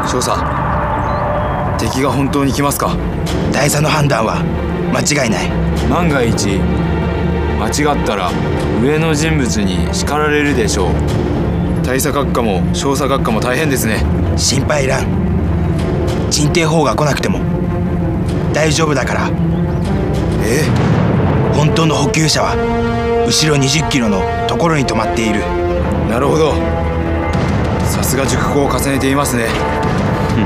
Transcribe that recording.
少佐、敵が本当に来ますか？ 大佐の判断は間違いない。 万が一間違ったら上の人物に叱られるでしょう。大佐閣下も少佐閣下も大変ですね。 心配いらん。鎮定砲が来なくても大丈夫だから。本当の補給車は後ろ20キロのところに止まっている。 なるほど。さすが熟考を重ねていますね。